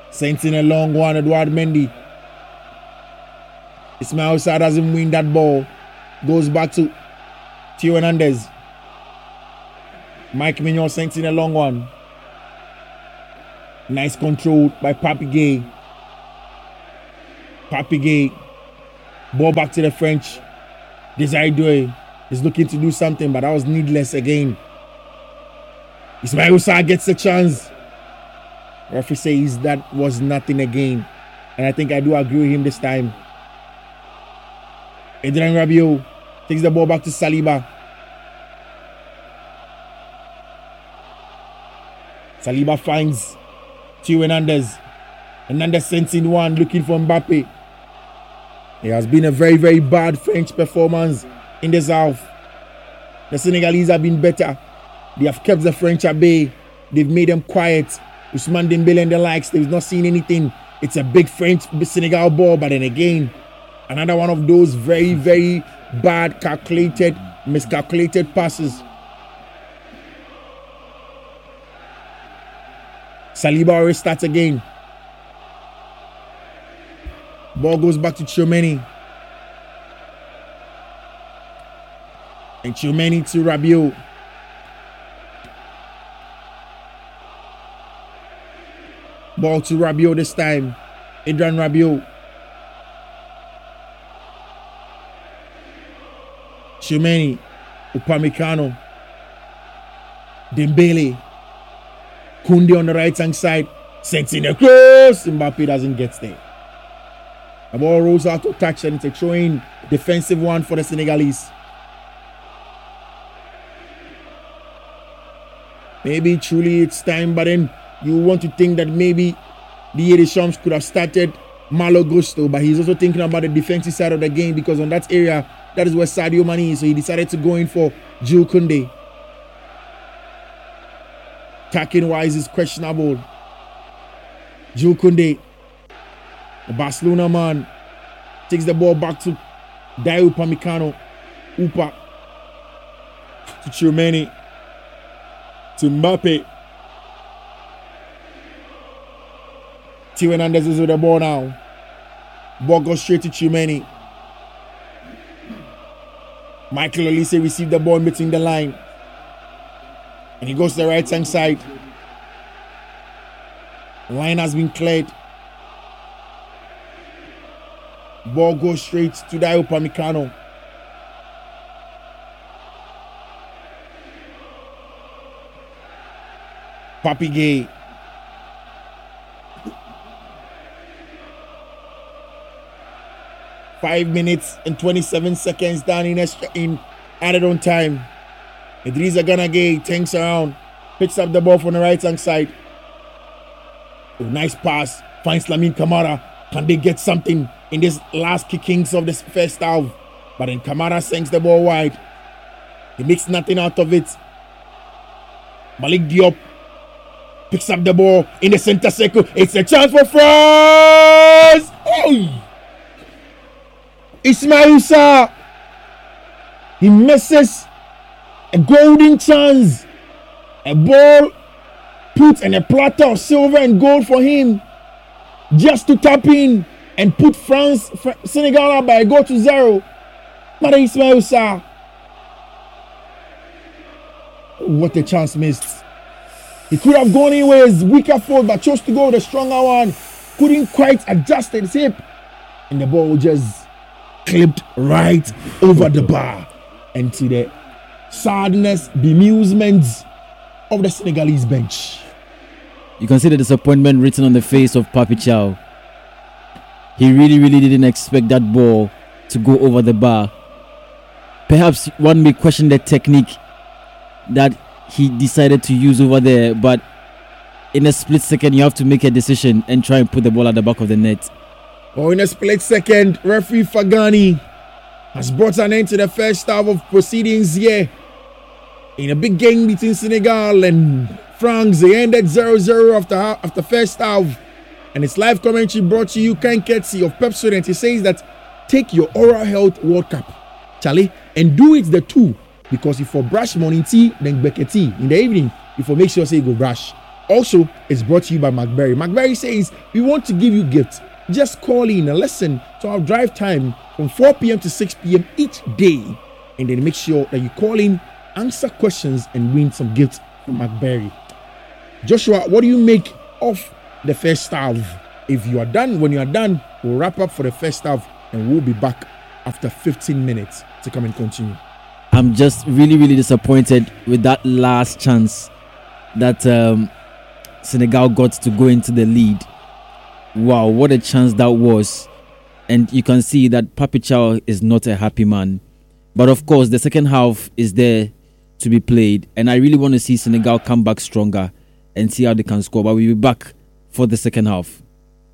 Sends in a long one, Edouard Mendy. Ismail Sarr doesn't win that ball. Goes back to Theo Hernandez. Mike Mignon sends in a long one. Nice control by Papi Gueye. Papi Gueye. Ball back to the French. Desire Doué is looking to do something, but that was needless again. Ismail Sarr gets the chance. Referee says that was nothing again. And I think I do agree with him this time. Adrien Rabiot takes the ball back to Saliba. Saliba finds Theo Hernandez. Hernandez sends in one, looking for Mbappe. It has been a very, very bad French performance in the south. The Senegalese have been better. They have kept the French at bay. They've made them quiet. Ousmane Dembele and the likes, they've not seen anything. It's a big French Senegal ball, but then again, another one of those very, very bad, miscalculated passes. Saliba already starts again. Ball goes back to Tchouameni. And Tchouameni to Rabiot. Ball to Rabiot this time. Adrien Rabiot. Tchouameni. Upamecano. Dembele. Koundé on the right hand side. Sends in a cross. Mbappe doesn't get there. The ball rolls out to touch and it's a throw-in defensive one for the Senegalese. Maybe truly it's time, but then you want to think that maybe Didier Deschamps could have started Malo Gusto, but he's also thinking about the defensive side of the game because on that area, that is where Sadio Mane is. So he decided to go in for Jules Koundé. Attacking-wise is questionable. Jules Koundé, the Barcelona man, takes the ball back to Dayot Upamecano. Upa to Tchouameni. To Mbappe. Theo Hernandez is with the ball now. Ball goes straight to Tchouameni. Michael Olise received the ball in between the line. And he goes to the right hand side. The line has been cleared. Ball goes straight to Dayot Upamecano. Papi Gueye. Five minutes and 27 seconds down in added on time. Idrissa Gana Gueye tanks around, picks up the ball from the right hand side. Oh, nice pass, finds Lamine Camara. Can they get something in this last kickings of this first half? But then Camara sends the ball wide. He makes nothing out of it. Malik Diop picks up the ball in the center circle. It's a chance for France. Oh! Ismail Sarr. He misses a golden chance. A ball put in a platter of silver and gold for him. Just to tap in and put Senegal up by a goal to 0. But Ismail Sarr. What a chance missed. He could have gone in with his weaker foot, but chose to go with a stronger one. Couldn't quite adjust his hip. And the ball just clipped right over the bar. And to the sadness, bemusement of the Senegalese bench. You can see the disappointment written on the face of Papi Thiaw. He really, really didn't expect that ball to go over the bar. Perhaps one may question the technique that he decided to use over there, but in a split second you have to make a decision and try and put the ball at the back of the net. Oh, in a split second, referee Fagani has brought an end to the first half of proceedings here. In a big game between Senegal and France, they ended 0-0 after first half. And it's live commentary brought to you, kind courtesy of Pepsodent. He says that take your oral health World Cup, Charlie, and do it the two. Because if you brush morning tea, then Beckett tea in the evening, if you make sure say you go brush. Also, it's brought to you by McBerry. McBerry says, we want to give you gifts. Just call in and listen to our drive time from 4 p.m. to 6 p.m. each day. And then make sure that you call in, answer questions, and win some gifts from McBerry. Joshua, what do you make of the first half? If you are done, when you are done, we'll wrap up for the first half and we'll be back after 15 minutes to come and continue. I'm just really, really disappointed with that last chance that Senegal got to go into the lead. Wow, what a chance that was. And you can see that Papi Thiaw is not a happy man. But of course, the second half is there to be played. And I really want to see Senegal come back stronger and see how they can score. But we'll be back for the second half.